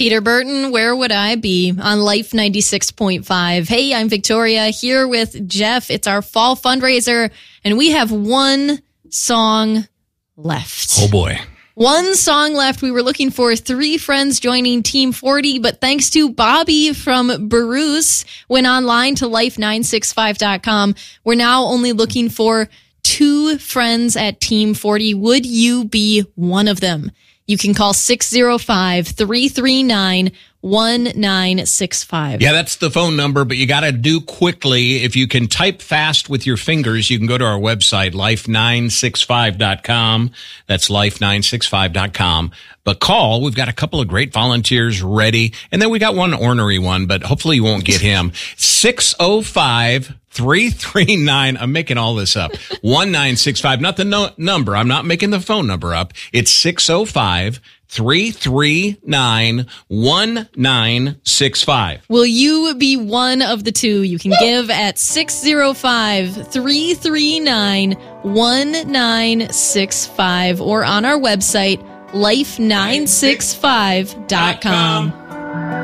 Peter Burton, Where Would I Be on Life 96.5. Hey, I'm Victoria here with Jeff. It's our fall fundraiser, and we have one song left. Oh, boy. One song left. We were looking for 3 friends joining Team 40, but thanks to Bobby from Bruce, went online to life965.com. We're now only looking for 2 friends at Team 40. Would you be one of them? You can call 605-339-1965. Yeah, that's the phone number, but you got to do quickly. If you can type fast with your fingers, you can go to our website, life965.com. That's life965.com. But call. We've got a couple of great volunteers ready. And then we got one ornery one, but hopefully you won't get him. 605-339. I'm making all this up. 1965. Not the number. I'm not making the phone number up. It's 605-339-1965. Will you be one of the 2? You can give at 605-339-1965 or on our website, life965.com.